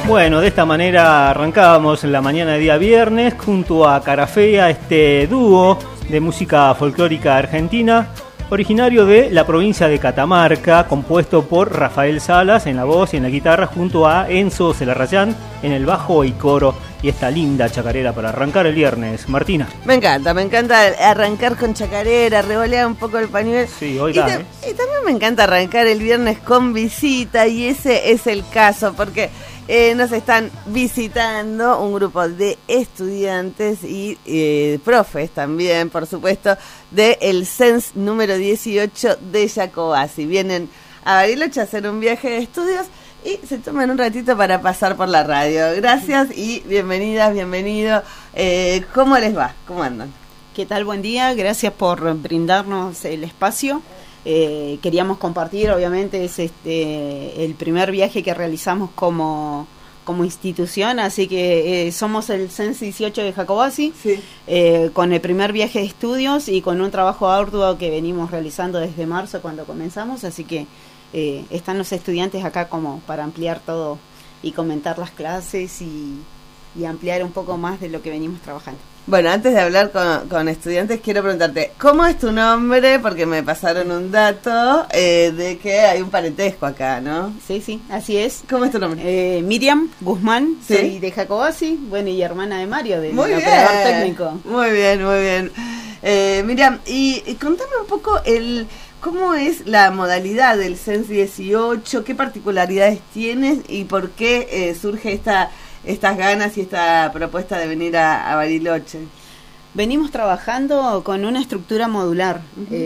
Bueno, de esta manera arrancábamos en la mañana de día viernes junto a Carafea, este dúo de música folclórica argentina, originario de la provincia de Catamarca, compuesto por Rafael Salas en la voz y en la guitarra, junto a Enzo Celarrayán en el bajo y coro. Y esta linda chacarera para arrancar el viernes. Martina. Me encanta arrancar con chacarera, revolear un poco el pañuelo. Sí, oiga. Y también me encanta arrancar el viernes con visita, y ese es el caso, porque nos están visitando un grupo de estudiantes y profes también, por supuesto, del CENS número 18 de Jacobasi. Vienen a Bariloche a hacer un viaje de estudios y se toman un ratito para pasar por la radio. Gracias y bienvenidas, bienvenido. ¿Cómo les va? ¿Cómo andan? ¿Qué tal? Buen día. Gracias por brindarnos el espacio. Queríamos compartir, obviamente, es el primer viaje que realizamos como institución, así que somos el CENS 18 de Jacobasi, sí. Con el primer viaje de estudios y con un trabajo arduo que venimos realizando desde marzo cuando comenzamos, así que están los estudiantes acá como para ampliar todo y comentar las clases y ampliar un poco más de lo que venimos trabajando. Bueno, antes de hablar con estudiantes, quiero preguntarte, ¿cómo es tu nombre? Porque me pasaron un dato de que hay un parentesco acá, ¿no? Sí, así es. ¿Cómo es tu nombre? Miriam Guzmán, ¿sí? Soy de Jacobasi, bueno, y hermana de Mario, del operador técnico. Muy bien. Miriam, y contame un poco ¿cómo es la modalidad del CENS 18? ¿Qué particularidades tienes y por qué surge estas ganas y esta propuesta de venir a Bariloche? Venimos trabajando con una estructura modular,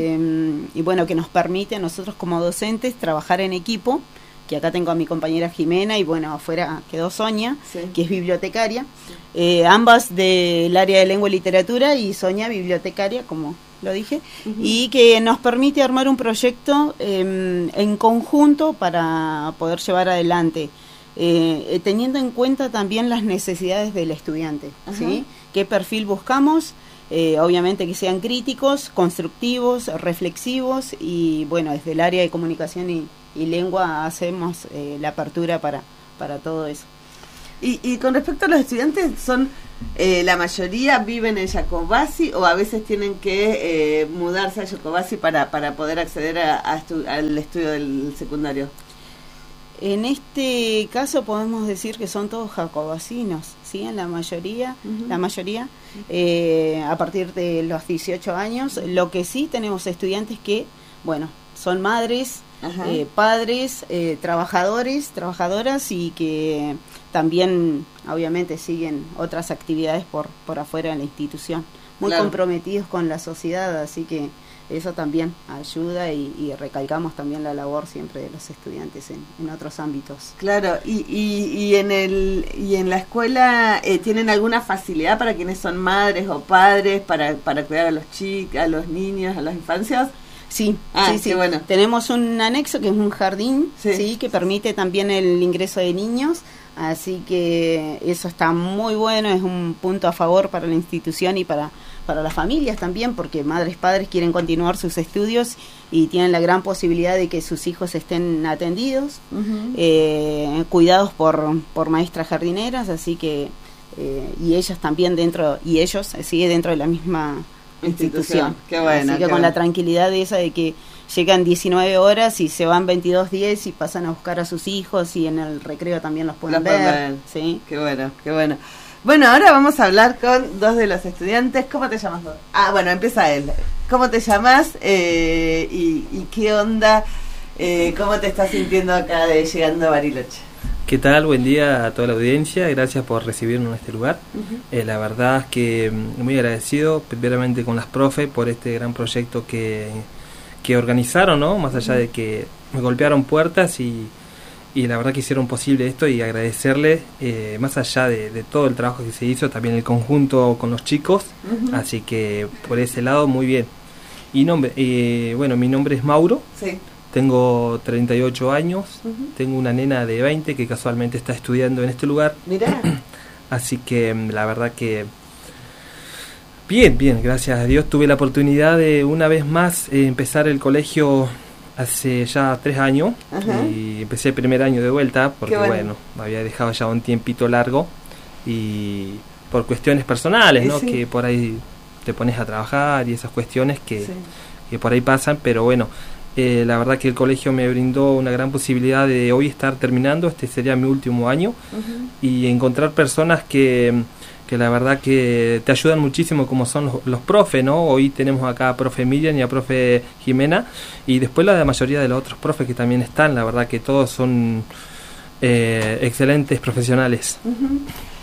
y bueno, que nos permite a nosotros como docentes trabajar en equipo, que acá tengo a mi compañera Jimena y bueno, afuera quedó Sonia, sí, que es bibliotecaria, sí. Ambas del área de lengua y literatura, y Sonia bibliotecaria, como lo dije, y que nos permite armar un proyecto en conjunto para poder llevar adelante, teniendo en cuenta también las necesidades del estudiante, ¿sí? ¿Qué perfil buscamos? Obviamente que sean críticos, constructivos, reflexivos, y bueno, desde el área de comunicación y lengua hacemos la apertura para todo eso. Y con respecto a los estudiantes, ¿son la mayoría viven en Jacobasi o a veces tienen que mudarse a Jacobasi para poder acceder al estudio del secundario? En este caso podemos decir que son todos jacobasinos, ¿sí? En la mayoría, a partir de los 18 años. Lo que sí tenemos estudiantes que, bueno, son madres, padres, trabajadores, trabajadoras, y que también obviamente siguen otras actividades por afuera de la institución, muy comprometidos con la sociedad, así que eso también ayuda y recalcamos también la labor siempre de los estudiantes en otros ámbitos. Claro, y en la escuela ¿tienen alguna facilidad para quienes son madres o padres para cuidar a los chicos, a los niños, a las infancias? Sí, sí. Bueno. Tenemos un anexo que es un jardín, sí, que permite también el ingreso de niños, así que eso está muy bueno, es un punto a favor para la institución y para las familias también, porque madres, padres quieren continuar sus estudios y tienen la gran posibilidad de que sus hijos estén atendidos, cuidados por maestras jardineras, así que y ellos también dentro de la misma institución. Qué bueno. Así que con la tranquilidad de esa de que llegan 19 horas y se van 22:10 y pasan a buscar a sus hijos, y en el recreo también los pueden ver. Sí. Qué bueno. Bueno, ahora vamos a hablar con dos de los estudiantes. ¿Cómo te llamas? Bueno, empieza él. ¿Cómo te llamas? ¿Y qué onda? ¿Cómo te estás sintiendo acá llegando a Bariloche? ¿Qué tal? Buen día a toda la audiencia. Gracias por recibirnos en este lugar. La verdad es que muy agradecido primeramente con las profes por este gran proyecto que organizaron, ¿no? Más allá de que me golpearon puertas y la verdad que hicieron posible esto, y agradecerle más allá de todo el trabajo que se hizo, también el conjunto con los chicos, así que por ese lado muy bien. Y bueno, mi nombre es Mauro, sí. Tengo 38 años, tengo una nena de 20 que casualmente está estudiando en este lugar. Mirá. Así que la verdad que bien, gracias a Dios tuve la oportunidad de una vez más empezar el colegio Hace ya 3 años. Ajá. Y empecé el primer año de vuelta porque, Qué bueno, había dejado ya un tiempito largo y por cuestiones personales, ¿no? Sí. Que por ahí te pones a trabajar y esas cuestiones que Sí. por ahí pasan, pero bueno, la verdad que el colegio me brindó una gran posibilidad de hoy estar terminando, este sería mi último año, Ujú. y encontrar personas que la verdad que te ayudan muchísimo, como son los profes, ¿no? Hoy tenemos acá a profe Miriam y a profe Jimena, y después la mayoría de los otros profes que también están, la verdad que todos son excelentes profesionales. Ujú.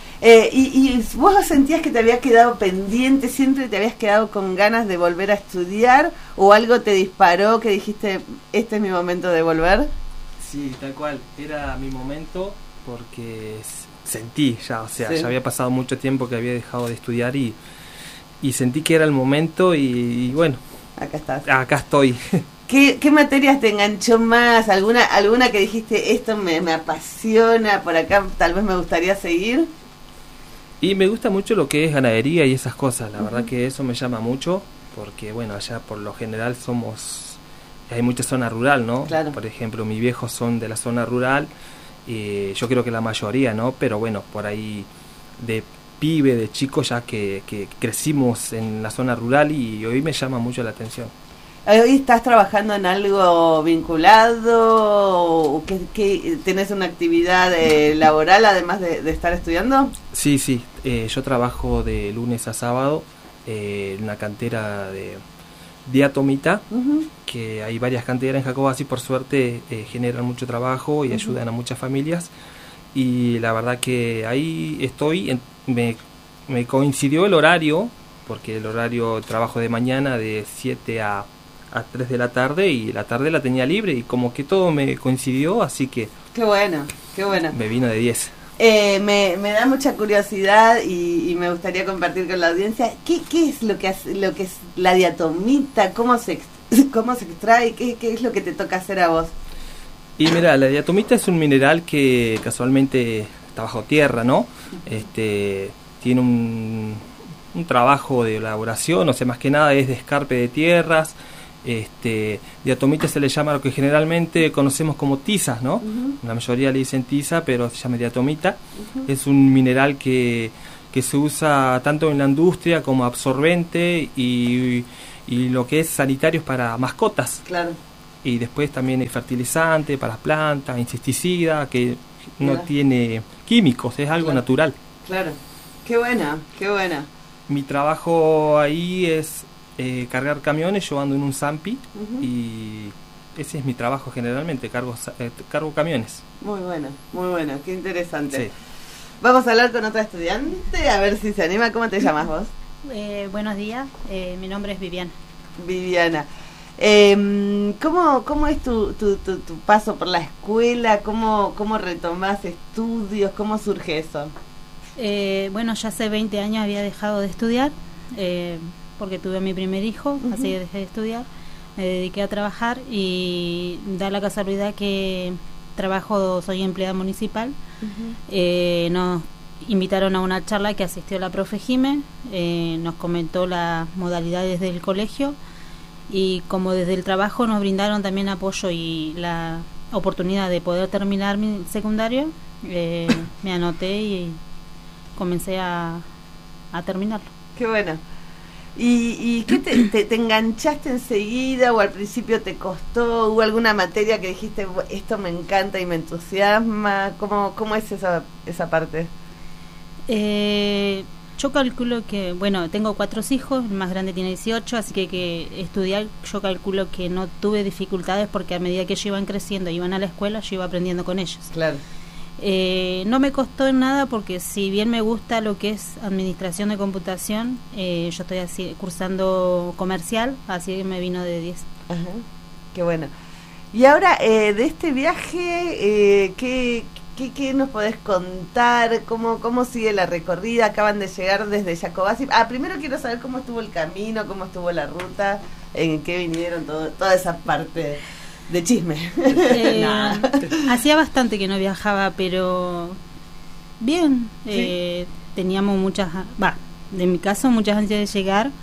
¿Y vos sentías que te habías quedado pendiente, siempre te habías quedado con ganas de volver a estudiar, o algo te disparó que dijiste, este es mi momento de volver? Sí, tal cual, era mi momento porque sentí ya, o sea, Sí. ya había pasado mucho tiempo que había dejado de estudiar y sentí que era el momento y bueno, Acá estás. acá estoy. ¿Qué materias te enganchó más? ¿Alguna que dijiste, esto me apasiona, por acá tal vez me gustaría seguir? Y me gusta mucho lo que es ganadería y esas cosas, la verdad que eso me llama mucho, porque bueno, allá por lo general hay mucha zona rural, ¿no? Claro. Por ejemplo, mis viejos son de la zona rural, y yo creo que la mayoría, ¿no? Pero bueno, por ahí de pibe, de chico, ya que crecimos en la zona rural y hoy me llama mucho la atención. ¿Hoy estás trabajando en algo vinculado? ¿O que tenés una actividad laboral además de estar estudiando? Sí, yo trabajo de lunes a sábado en una cantera de diatomita, Ujú. que hay varias canteras en Jacobasi, por suerte generan mucho trabajo y ayudan a muchas familias, y la verdad que ahí estoy, me coincidió el horario, porque el horario trabajo de mañana de 7 a 3 de la tarde, y la tarde la tenía libre, y como que todo me coincidió, así que Qué bueno, qué bueno. me vino de 10. Me da mucha curiosidad y me gustaría compartir con la audiencia qué es lo que es la diatomita, cómo se extrae, qué es lo que te toca hacer a vos. Y mira, la diatomita es un mineral que casualmente está bajo tierra, ¿no? Tiene un trabajo de elaboración, o sea, más que nada es de escarpe de tierras. Diatomita se le llama a lo que generalmente conocemos como tizas, ¿no? Uh-huh. La mayoría le dicen tiza, pero se llama diatomita. Uh-huh. Es un mineral que se usa tanto en la industria como absorbente y lo que es sanitarios para mascotas. Claro. Y después también es fertilizante para plantas, insecticida, que no tiene químicos, es algo natural. Claro. Qué buena, qué buena. Mi trabajo ahí es cargar camiones, yo ando en un Zampi, uh-huh. Y ese es mi trabajo generalmente, cargo camiones. Muy bueno, qué interesante. Sí. Vamos a hablar con otra estudiante, a ver si se anima. ¿Cómo te llamas vos? Buenos días, mi nombre es Viviana. Viviana. ¿Cómo es tu paso por la escuela? ¿Cómo retomás estudios? ¿Cómo surge eso? Bueno, ya hace 20 años había dejado de estudiar, porque tuve mi primer hijo, uh-huh. Así que dejé de estudiar, me dediqué a trabajar y da la casualidad que soy empleada municipal. Uh-huh. Nos invitaron a una charla que asistió la profe Jime, nos comentó las modalidades del colegio y como desde el trabajo nos brindaron también apoyo y la oportunidad de poder terminar mi secundario, me anoté y comencé a terminarlo. Qué bueno. ¿Y qué te enganchaste enseguida o al principio te costó? ¿Hubo alguna materia que dijiste, esto me encanta y me entusiasma? ¿Cómo es esa parte? Yo calculo que, bueno, tengo 4 hijos, el más grande tiene 18, así que estudiar yo calculo que no tuve dificultades porque a medida que ellos iban creciendo, iban a la escuela, yo iba aprendiendo con ellos. Claro. No me costó en nada porque si bien me gusta lo que es administración de computación, yo estoy cursando comercial, así que me vino de 10. Ajá, qué bueno. Y ahora, de este viaje, ¿qué nos podés contar? ¿Cómo sigue la recorrida? Acaban de llegar desde Jacobasi. Primero quiero saber cómo estuvo el camino, cómo estuvo la ruta, en qué vinieron, toda esa parte de chisme. Hacía bastante que no viajaba, pero bien. ¿Sí? Teníamos de mi caso, muchas ansias de llegar,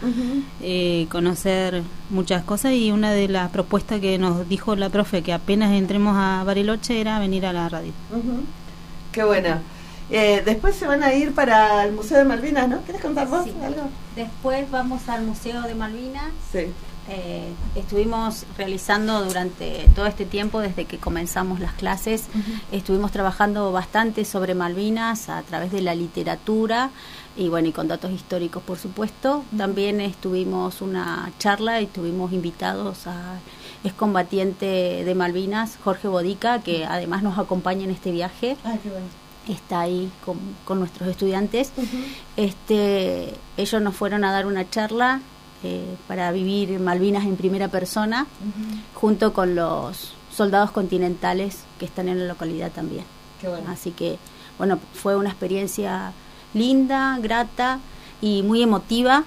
conocer muchas cosas, y una de las propuestas que nos dijo la profe que apenas entremos a Bariloche era venir a la radio. Qué bueno. Después se van a ir para el Museo de Malvinas, ¿no? ¿Quieres contar vos algo? Después vamos al Museo de Malvinas. Sí. Estuvimos realizando durante todo este tiempo, desde que comenzamos las clases, estuvimos trabajando bastante sobre Malvinas a través de la literatura y bueno, y con datos históricos, por supuesto. También estuvimos una charla y tuvimos invitados a excombatiente de Malvinas, Jorge Bodica, que además nos acompaña en este viaje. Qué bueno. Está ahí con nuestros estudiantes. Ellos nos fueron a dar una charla para vivir Malvinas en primera persona, junto con los soldados continentales que están en la localidad también. Qué bueno. Así que, bueno, fue una experiencia linda, grata y muy emotiva.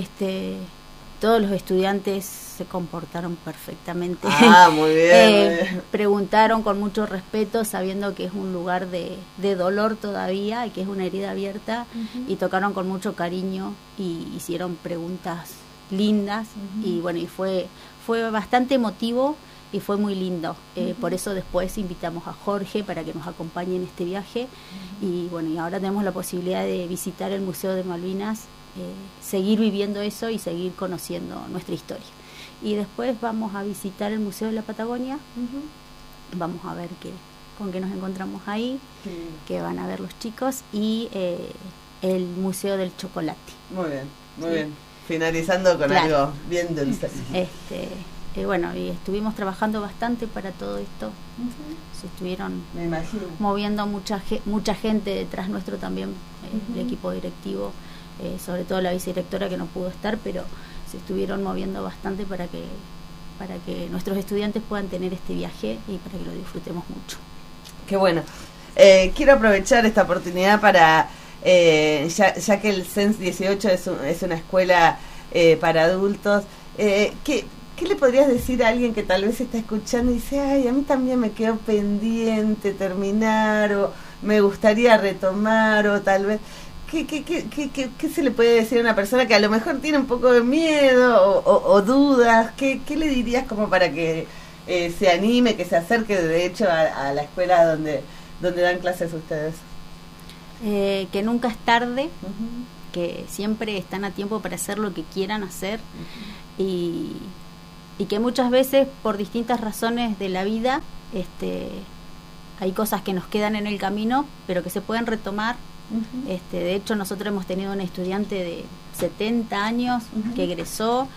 Todos los estudiantes se comportaron perfectamente. Muy bien. Preguntaron con mucho respeto, sabiendo que es un lugar de dolor todavía y que es una herida abierta, y tocaron con mucho cariño y hicieron preguntas lindas, y bueno, y fue bastante emotivo y fue muy lindo. Por eso después invitamos a Jorge para que nos acompañe en este viaje, y bueno, y ahora tenemos la posibilidad de visitar el Museo de Malvinas, seguir viviendo eso y seguir conociendo nuestra historia. Y después vamos a visitar el Museo de la Patagonia. Vamos a ver con qué nos encontramos ahí, que van a ver los chicos, y el Museo del Chocolate. Muy bien, muy bien. Finalizando con algo bien dulce. Bueno, y estuvimos trabajando bastante para todo esto. Se estuvieron moviendo mucha gente detrás nuestro también, el equipo directivo, sobre todo la vicedirectora, que no pudo estar, pero se estuvieron moviendo bastante para que nuestros estudiantes puedan tener este viaje y para que lo disfrutemos mucho. Qué bueno. Quiero aprovechar esta oportunidad para, ya que el CENS 18 es una escuela para adultos, ¿qué le podrías decir a alguien que tal vez está escuchando y dice, ay, a mí también me quedó pendiente terminar, o me gustaría retomar, o tal vez... ¿Qué se le puede decir a una persona que a lo mejor tiene un poco de miedo o dudas? ¿Qué le dirías como para que se anime, que se acerque de hecho a la escuela donde dan clases ustedes? Que nunca es tarde, que siempre están a tiempo para hacer lo que quieran hacer, y que muchas veces, por distintas razones de la vida, hay cosas que nos quedan en el camino, pero que se pueden retomar. De hecho, nosotros hemos tenido un estudiante de 70 años que egresó,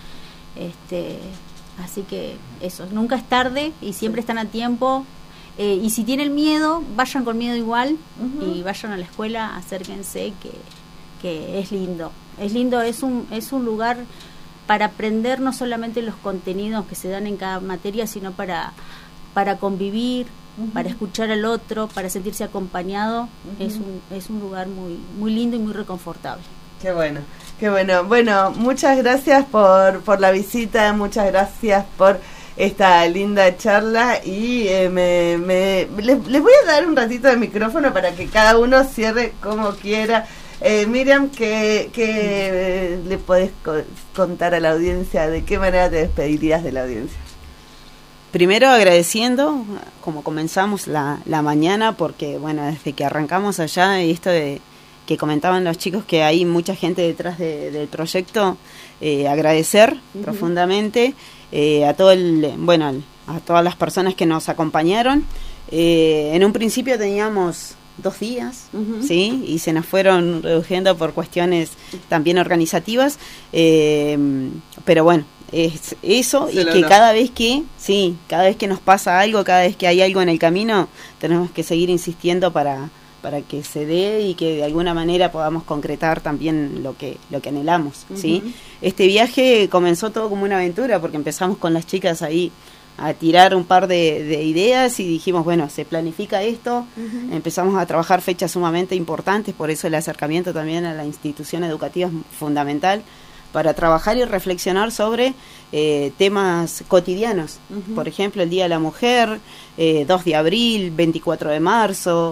así que eso, nunca es tarde y siempre están a tiempo. Y si tienen miedo, vayan con miedo igual, y vayan a la escuela, acérquense, que es lindo. Es lindo, es un lugar para aprender no solamente los contenidos que se dan en cada materia, sino para convivir, para escuchar al otro, para sentirse acompañado. Es un lugar muy, muy lindo y muy reconfortable. Qué bueno, qué bueno. Bueno, muchas gracias por la visita, muchas gracias por esta linda charla, y les voy a dar un ratito de micrófono para que cada uno cierre como quiera. Miriam, ¿qué le podés contar a la audiencia? ¿De qué manera te despedirías de la audiencia? Primero agradeciendo, como comenzamos la mañana, porque bueno, desde que arrancamos allá, y esto de que comentaban los chicos, que hay mucha gente detrás del proyecto, agradecer profundamente a todas las personas que nos acompañaron. En un principio teníamos 2 días, ¿sí? Y se nos fueron reduciendo por cuestiones también organizativas, pero bueno, es eso, y que cada vez que nos pasa algo, cada vez que hay algo en el camino, tenemos que seguir insistiendo para que se dé y que de alguna manera podamos concretar también lo que anhelamos, ¿sí? Este viaje comenzó todo como una aventura, porque empezamos con las chicas ahí a tirar un par de ideas, y dijimos, bueno, se planifica esto, empezamos a trabajar fechas sumamente importantes, por eso el acercamiento también a la institución educativa es fundamental, para trabajar y reflexionar sobre temas cotidianos. Por ejemplo, el Día de la Mujer, 2 de abril, 24 de marzo,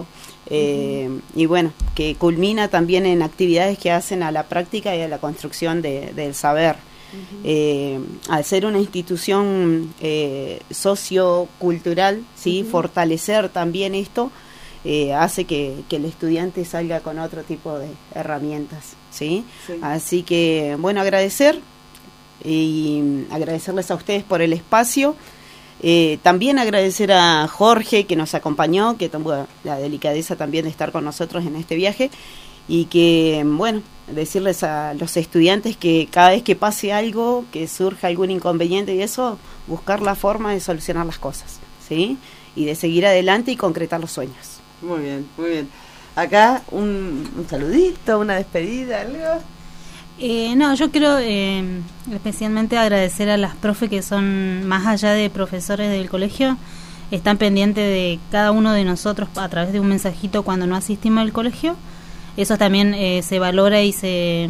Y bueno, que culmina también en actividades que hacen a la práctica y a la construcción del saber. Al ser una institución sociocultural, ¿sí? Fortalecer también esto hace que el estudiante salga con otro tipo de herramientas, ¿sí? Así que, bueno, agradecerles a ustedes por el espacio. También agradecer a Jorge, que nos acompañó, que tuvo la delicadeza también de estar con nosotros en este viaje, y que, bueno, decirles a los estudiantes que cada vez que pase algo, que surja algún inconveniente y eso, buscar la forma de solucionar las cosas, ¿sí? Y de seguir adelante y concretar los sueños. Muy bien, muy bien. Acá un saludito, una despedida, algo. No, yo quiero especialmente agradecer a las profes que son, más allá de profesores del colegio, están pendientes de cada uno de nosotros a través de un mensajito cuando no asistimos al colegio. Eso también se valora y se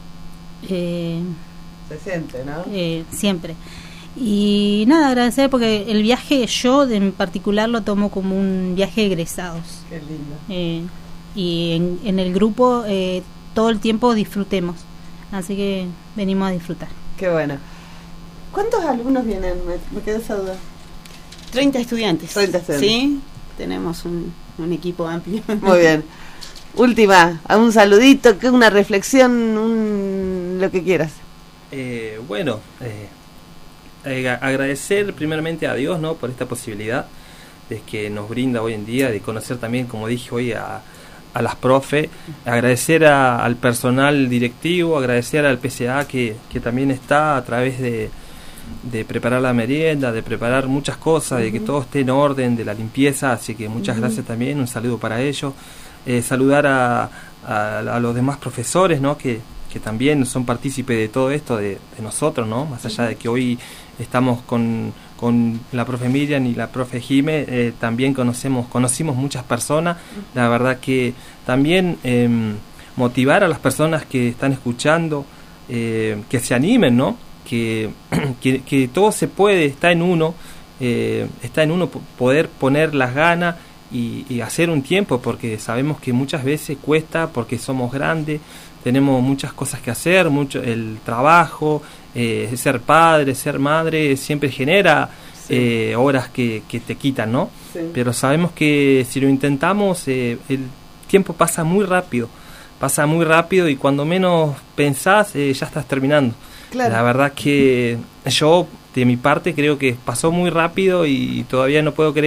siente, ¿no? Siempre. Y nada, agradecer porque el viaje yo en particular lo tomo como un viaje de egresados. Qué lindo. Y en el grupo todo el tiempo disfrutemos. Así que venimos a disfrutar. Qué bueno. ¿Cuántos alumnos vienen? Me quedó esa duda. 30 estudiantes. 30 estudiantes. Sí, tenemos un equipo amplio. Muy bien. Última, un saludito, una reflexión, lo que quieras. Bueno, agradecer primeramente a Dios, ¿no? Por esta posibilidad de que nos brinda hoy en día, de conocer también, como dije hoy, a las profes, agradecer al personal directivo, agradecer al PCA que también está a través de preparar la merienda, de preparar muchas cosas, de que todo esté en orden, de la limpieza, así que muchas gracias también, un saludo para ellos. Saludar a los demás profesores, ¿no? que también son partícipes de todo esto, de nosotros, ¿no? Más allá de que hoy estamos con la profe Miriam y la profe Jime, también conocimos muchas personas. La verdad que también motivar a las personas que están escuchando, que se animen, ¿no? Que todo se puede, está en uno poder poner las ganas y hacer un tiempo, porque sabemos que muchas veces cuesta, porque somos grandes, tenemos muchas cosas que hacer, mucho el trabajo, ser padre, ser madre, siempre genera horas que te quitan, ¿no? Sí. Pero sabemos que si lo intentamos, el tiempo pasa muy rápido y cuando menos pensás, ya estás terminando. Claro. La verdad que yo, de mi parte, creo que pasó muy rápido y todavía no puedo creer